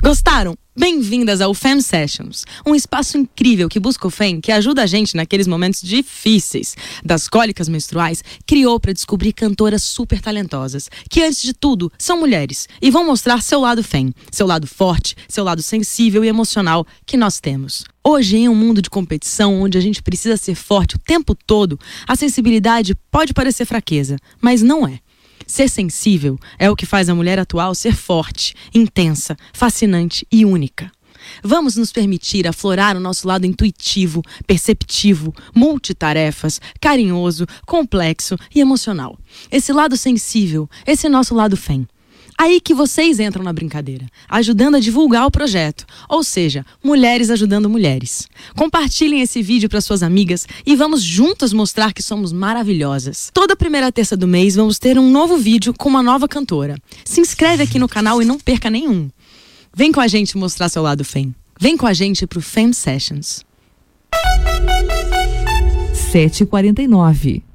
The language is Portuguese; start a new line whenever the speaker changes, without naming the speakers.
Gostaram? Bem-vindas ao Fem Sessions, um espaço incrível que busca o Fem, que ajuda a gente naqueles momentos difíceis das cólicas menstruais, criou para descobrir cantoras super talentosas, que antes de tudo são mulheres e vão mostrar seu lado Fem, seu lado forte, seu lado sensível e emocional que nós temos. Hoje, em um mundo de competição onde a gente precisa ser forte o tempo todo, a sensibilidade pode parecer fraqueza, mas não é. Ser sensível é o que faz a mulher atual ser forte, intensa, fascinante e única. Vamos nos permitir aflorar o nosso lado intuitivo, perceptivo, multitarefas, carinhoso, complexo e emocional. Esse lado sensível, esse nosso lado Fem. Aí que vocês entram na brincadeira, ajudando a divulgar o projeto, ou seja, mulheres ajudando mulheres. Compartilhem esse vídeo para suas amigas e vamos juntas mostrar que somos maravilhosas. Toda primeira terça do mês vamos ter um novo vídeo com uma nova cantora. Se inscreve aqui no canal e não perca nenhum. Vem com a gente mostrar seu lado Fem. Vem com a gente pro Fem Sessions.
7h49.